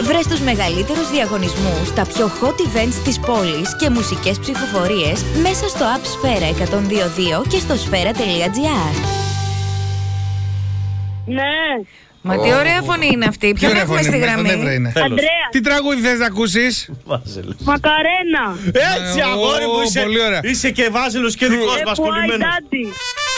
Βρες τους μεγαλύτερους διαγωνισμούς, τα πιο hot events της πόλης και μουσικές ψηφοφορίες μέσα στο app Sfera 102.2 και στο sfera.gr. Ναι. Μα τι ωραία φωνή είναι αυτή. Ποιον έχουμε στη γραμμή? Ανδρέα. Τι τραγούδι θες να ακούσεις? Μακαρένα. Έτσι, αγόρι μου, πολύ ωραία. είσαι και Βάζελος και δικός μας κολλημένος.